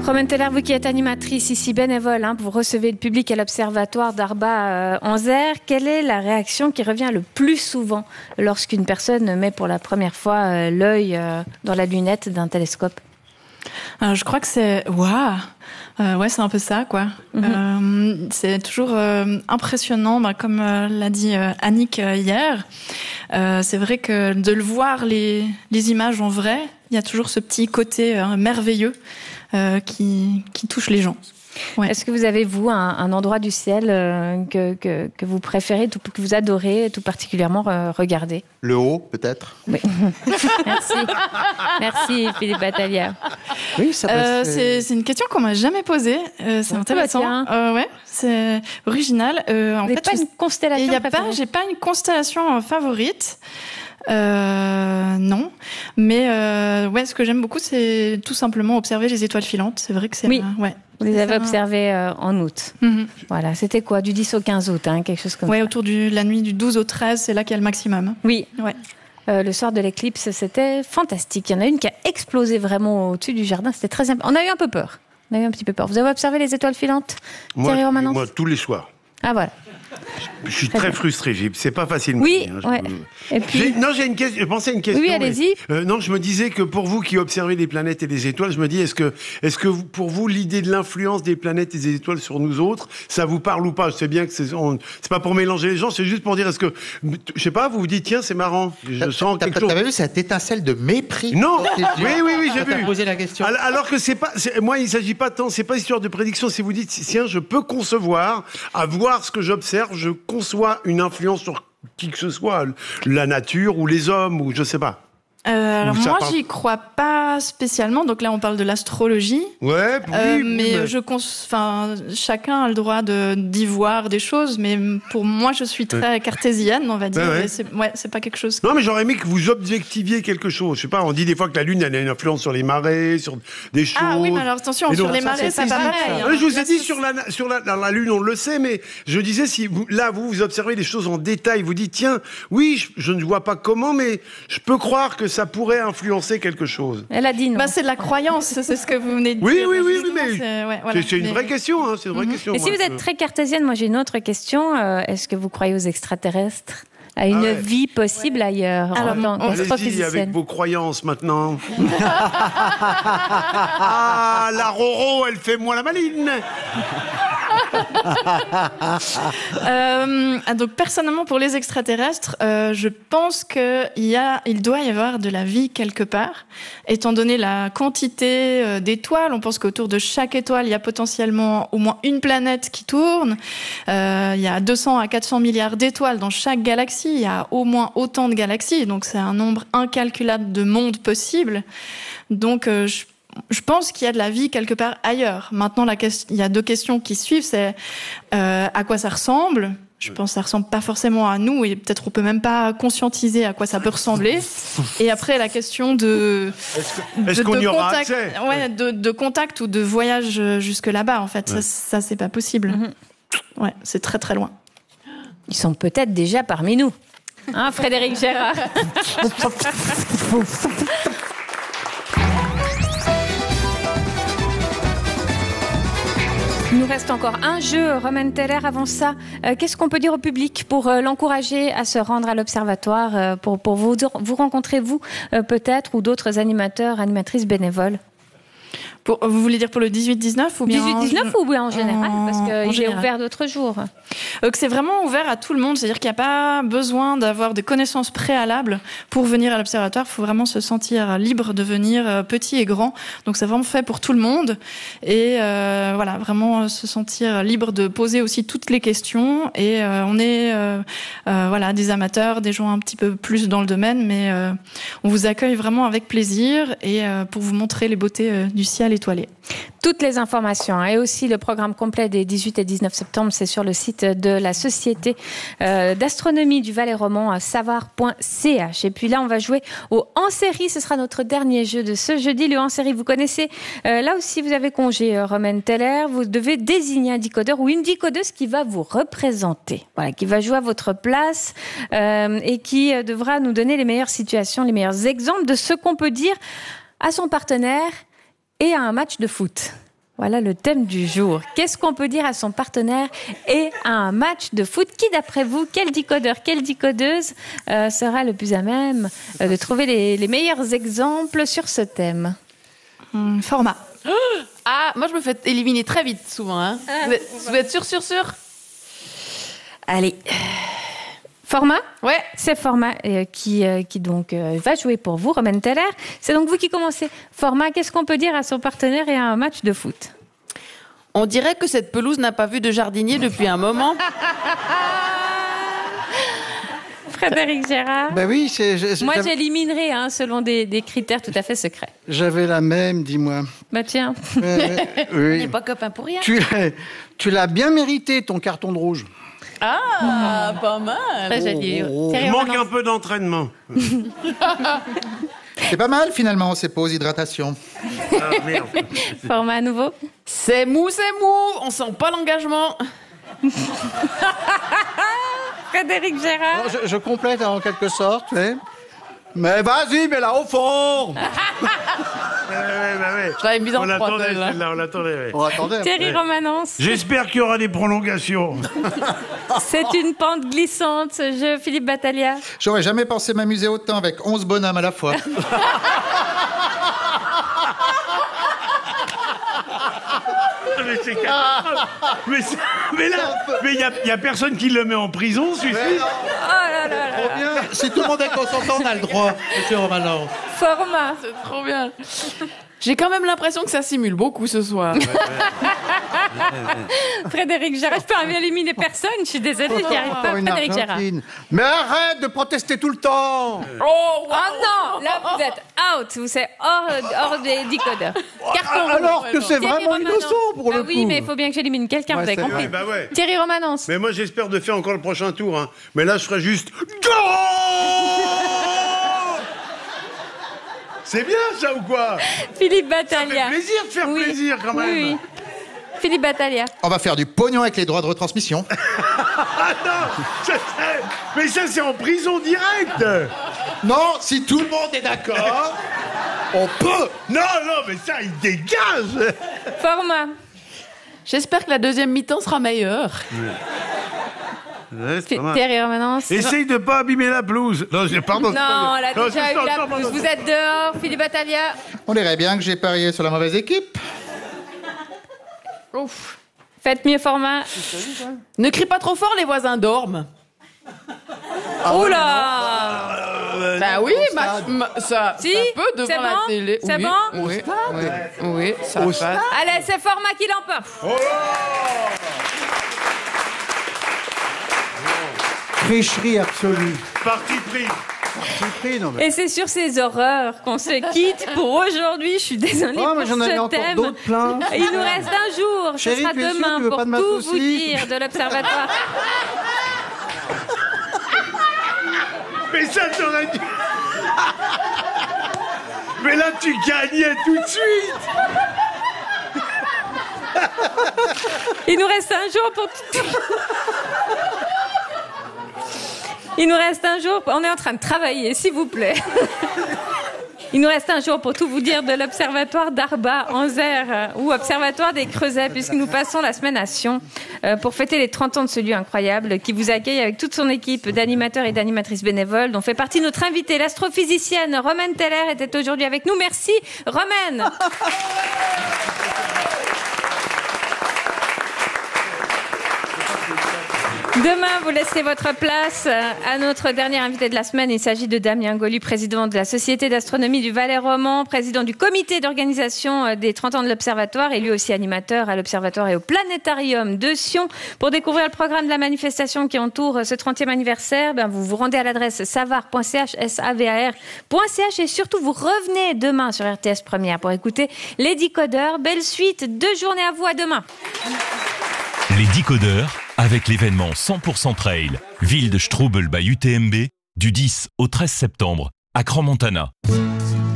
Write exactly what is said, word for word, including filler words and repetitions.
Romaine Teller, vous qui êtes animatrice ici, bénévole, hein, vous recevez le public à l'Observatoire d'Arba-en-Zer. Quelle est la réaction qui revient le plus souvent lorsqu'une personne met pour la première fois euh, l'œil euh, dans la lunette d'un télescope ? Alors, je crois que c'est waouh, euh, ouais, c'est un peu ça, quoi. Mm-hmm. Euh, c'est toujours euh, impressionnant, bah, comme euh, l'a dit euh, Annick euh, hier. Euh, c'est vrai que de le voir les les images en vrai, il y a toujours ce petit côté euh, merveilleux euh, qui qui touche les gens. Ouais. Est-ce que vous avez, vous, un, un endroit du ciel euh, que, que, que vous préférez, tout, que vous adorez tout particulièrement euh, regarder ? Le haut, peut-être ? Oui. Merci. Merci, Philippe Battalière. Oui, ça passe. Euh, c'est, c'est une question qu'on m'a jamais posée. Euh, c'est bon, intéressant. Euh, ouais, c'est original. Euh, en vous n'avez fait, pas une constellation y a préférée ? pas, j'ai pas une constellation favorite. Euh, non, mais euh, ouais, ce que j'aime beaucoup, c'est tout simplement observer les étoiles filantes. C'est vrai que c'est oui. un, ouais. Vous les avez observées euh, en août. Mm-hmm. Voilà, c'était quoi, du dix au quinze août, hein, quelque chose comme ouais, ça. Ouais, autour de la nuit du douze au treize, c'est là qu'il y a le maximum. Oui. Ouais. Euh, le soir de l'éclipse, c'était fantastique. Il y en a une qui a explosé vraiment au-dessus du jardin. C'était très imp... On a eu un peu peur. On a eu un petit peu peur. Vous avez observé les étoiles filantes, moi, Thierry Romanens ? Moi, tous les soirs. Ah voilà. Je suis très, très frustré. C'est pas facile. Oui. Hein, ouais. je... Et puis... j'ai... Non, j'ai une question. Je pensais à une question. Oui, allez-y. Mais... Euh, non, je me disais que pour vous qui observez les planètes et les étoiles, je me dis, est-ce que, est-ce que vous, pour vous, l'idée de l'influence des planètes et des étoiles sur nous autres, ça vous parle ou pas ? Je sais bien que c'est, on... c'est pas pour mélanger les gens, c'est juste pour dire, est-ce que, je sais pas, vous vous dites, tiens, c'est marrant. Je t'as, sens t'as, quelque chose. T'avais vu cette étincelle de mépris ? Non. Oui, oui, oui, j'ai vu. vu. Posé la question. Alors que c'est pas, c'est, moi, il s'agit pas tant, c'est pas histoire de prédiction. Si vous dites, tiens, je peux concevoir, à voir ce que j'observe, je conçois une influence sur qui que ce soit, la nature ou les hommes ou je sais pas. Euh, alors moi, parle... j'y crois pas spécialement. Donc là, on parle de l'astrologie. Ouais, oui, euh, mais, mais... je, enfin, chacun a le droit de d'y voir des choses. Mais pour moi, je suis très ouais. cartésienne, on va dire. Ouais, ouais. C'est, ouais, c'est pas quelque chose. Non, mais j'aurais aimé que vous objectiviez quelque chose. Je sais pas. On dit des fois que la Lune elle a une influence sur les marées, sur des choses. Ah oui, mais alors attention, donc, sur les ça, marées, c'est pas pareil. Hein. Je vous ai dit sur la sur la, la, la Lune, on le sait, mais je disais si vous, là vous vous observez les choses en détail, vous dites tiens, oui, je, je ne vois pas comment, mais je peux croire que ça pourrait influencer quelque chose. Elle a dit non. Bah, c'est de la croyance, c'est ce que vous venez de oui, dire. Oui, oui, oui, mais c'est, ouais, voilà. c'est, c'est une mais... vraie question. Hein, c'est une vraie mm-hmm. question. Et moi, si vous êtes très cartésienne, moi j'ai une autre question. Euh, est-ce que vous croyez aux extraterrestres ? À une ah ouais. vie possible ouais. ailleurs. Alors, en tant allez-y avec vos croyances maintenant. Ah, la Roro, elle fait moins la maline. euh, donc personnellement pour les extraterrestres, euh, je pense que il y a, il doit y avoir de la vie quelque part, étant donné la quantité euh, d'étoiles. On pense qu'autour de chaque étoile, il y a potentiellement au moins une planète qui tourne. Euh, il y a deux cents à quatre cents milliards d'étoiles dans chaque galaxie. Il y a au moins autant de galaxies, donc c'est un nombre incalculable de mondes possibles. Donc euh, je Je pense qu'il y a de la vie quelque part ailleurs. Maintenant, la question, il y a deux questions qui suivent. C'est euh, à quoi ça ressemble. Je pense que ça ressemble pas forcément à nous et peut-être on peut même pas conscientiser à quoi ça peut ressembler. Et après, la question de est-ce, que, est-ce de, qu'on de y aura contact, accès ouais, de, de contact ou de voyage jusque là-bas. En fait, ouais. ça, ça c'est pas possible. Mm-hmm. Ouais, c'est très très loin. Ils sont peut-être déjà parmi nous. Hein, Frédéric Gérard. Il nous reste encore un jeu, Romaine Teller. Avant ça, euh, qu'est-ce qu'on peut dire au public pour euh, l'encourager à se rendre à l'Observatoire, euh, pour, pour vous, vous rencontrer, vous, euh, peut-être, ou d'autres animateurs, animatrices bénévoles ? Pour, vous voulez dire pour le dix-huit dix-neuf ou bien dix-huit dix-neuf ou bien en général en, parce qu'il est ouvert d'autres jours. Donc c'est vraiment ouvert à tout le monde, c'est-à-dire qu'il n'y a pas besoin d'avoir des connaissances préalables pour venir à l'Observatoire. Il faut vraiment se sentir libre de venir, petit et grand. Donc c'est vraiment fait pour tout le monde et euh, voilà, vraiment se sentir libre de poser aussi toutes les questions. Et euh, on est euh, euh, voilà des amateurs, des gens un petit peu plus dans le domaine, mais euh, on vous accueille vraiment avec plaisir et euh, pour vous montrer les beautés euh, du ciel étoilé. Toutes les informations et aussi le programme complet des dix-huit et dix-neuf septembre, c'est sur le site de la Société euh, d'astronomie du Valais-Roman, savoir point c h. Et puis là, on va jouer au en-série. Ce sera notre dernier jeu de ce jeudi. Le en-série, vous connaissez. Euh, là aussi, vous avez congé, euh, Romaine Teller. Vous devez désigner un décodeur ou une décodeuse qui va vous représenter, voilà, qui va jouer à votre place euh, et qui euh, devra nous donner les meilleures situations, les meilleurs exemples de ce qu'on peut dire à son partenaire et à un match de foot. Voilà le thème du jour. Qu'est-ce qu'on peut dire à son partenaire et à un match de foot? Qui, d'après vous, quel décodeur, quelle décodeuse euh, sera le plus à même euh, de trouver les, les meilleurs exemples sur ce thème? Hum, format. Ah, moi je me fais éliminer très vite souvent. Hein. Ah, vous, êtes, vous êtes sûr, sûr, sûr? Allez. Format? Ouais. C'est Format euh, qui, euh, qui donc euh, va jouer pour vous, Romaine Teller. C'est donc vous qui commencez. Format, qu'est-ce qu'on peut dire à son partenaire et à un match de foot? On dirait que cette pelouse n'a pas vu de jardinier depuis un moment. Frédéric Gérard? Ben oui, c'est, je, Moi, j'avais, j'éliminerai hein, selon des, des critères tout à fait secrets. j'avais la même, dis-moi. Bah tiens. Euh, On oui. n'est pas copains pour rien. Tu, l'as- tu l'as bien mérité, ton carton de rouge. Ah, pas mal. Très joli. oh, Thierry Il manque Romanens. un peu d'entraînement. C'est pas mal finalement, ces pauses hydratation. Ah, merde. Format à nouveau. C'est mou, c'est mou. On sent pas l'engagement. Frédéric Gérard. Alors, je, je complète en quelque sorte, mais... Mais vas-y, mais là au fond. Ouais, ouais, bah ouais. Je l'avais mise en On trois, l'attendait, celle-là. celle-là, on l'attendait. ouais. On attendait. Thierry Romanens. J'espère qu'il y aura des prolongations. C'est une pente glissante, ce jeu. Philippe Battaglia. J'aurais jamais pensé m'amuser autant avec onze bonhommes à la fois. Mais c'est catastrophe. Mais, c'est- mais là, mais il y a, il y a personne qui le met en prison, celui-ci. Mais non, Oh là là là. trop bien. Si tout le monde est consentant, on a le droit, monsieur Romanens. Format. C'est trop bien. J'ai quand même l'impression que ça simule beaucoup ce soir. Frédéric Gérard. Je peux arriver à éliminer personne. Je suis désolée, j'y arrive pas. Encore une Frédéric Gérard. Argentine. Mais arrête de protester tout le temps. Oh, Oh non, là vous êtes out, vous êtes hors, hors des décodeurs. Carton rouge. Alors que c'est Thierry vraiment Romanens. innocent pour Bah le coup. oui, mais il faut bien que j'élimine quelqu'un, Ouais, vous avez c'est compris. Ouais, bah ouais. Thierry Romanens. Mais moi, j'espère de faire encore le prochain tour. Hein. Mais là, je ferai juste. Goal. C'est bien, ça ou quoi? Philippe Ça fait Battaglia. plaisir de faire Oui. plaisir, quand même. Oui, oui. Philippe Battaglia. On va faire du pognon avec les droits de retransmission. Ah non, ça, c'est- mais ça, c'est en prison directe. Non, si tout le monde est d'accord, on peut. Non, non, mais ça, il dégage. Format. J'espère que la deuxième mi-temps sera meilleure. Ouais, c'est pas mal. Thierry Romanens. Essaye de pas abîmer la pelouse. Non, j'ai- pardon. Non, on l'a Non, déjà c'est eu pas- la non, pelouse. non, Vous non. êtes dehors, Philippe Battaglia. On dirait bien que j'ai parié sur la mauvaise équipe. Ouf. Faites mieux, Format. Ne crie pas trop fort, les voisins dorment. Oula. Bah oui, ma- ma- ça, Si, ça peut devant c'est la bon, télé. c'est oui, bon Oui, oui, oui, ça passe. Allez, c'est Format qui l'emporte. Tricherie absolue. Parti pris. Tricherie, non mais... Et c'est sur ces horreurs qu'on se quitte pour aujourd'hui. Je suis désolée Oh, pour mais j'en avais ce encore thème. d'autres plein. Il nous reste un jour. Ce Chérie, sera tu es sûre que demain tu veux pour pas de ma tout vous saucisse dire de l'Observatoire. Mais ça t'aurait dû. Mais là, tu gagnais tout de suite. Il nous reste un jour pour tout. Il nous reste un jour. On est en train de travailler, s'il vous plaît. Il nous reste un jour pour tout vous dire de l'Observatoire d'Arba, Anzère euh, ou Observatoire des Creusets, puisque nous passons la semaine à Sion euh, pour fêter les trente ans de ce lieu incroyable qui vous accueille avec toute son équipe d'animateurs et d'animatrices bénévoles, dont fait partie notre invitée, l'astrophysicienne Romaine Teller, était aujourd'hui avec nous. Merci, Romaine. Demain, vous laissez votre place à notre dernier invité de la semaine. Il s'agit de Damien Golu, président de la Société d'astronomie du Valais roman, président du comité d'organisation des trente ans de l'Observatoire et lui aussi animateur à l'Observatoire et au Planétarium de Sion. Pour découvrir le programme de la manifestation qui entoure ce trentième anniversaire, ben vous vous rendez à l'adresse savar point c h, s a v a r point c h et surtout vous revenez demain sur R T S Première pour écouter les décodeurs. Belle suite de journée à vous, à demain. Les décodeurs avec l'événement cent pour cent Trail, ville de Strubel by U T M B, du dix au treize septembre, à Crans-Montana.